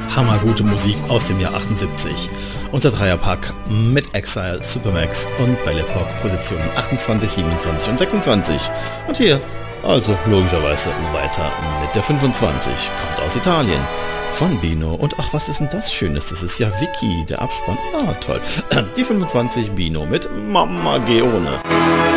hammergute Musik aus dem Jahr 78. Unser Dreierpack mit Exile, Supermax und Belle Epoque Positionen 28, 27 und 26. Und hier, also logischerweise weiter mit der 25. Kommt aus Italien. Von Bino. Und ach, was ist denn das Schönes? Das ist ja Vicky, der Abspann. Ah, toll. Die 25 Bino mit Mamma Geone.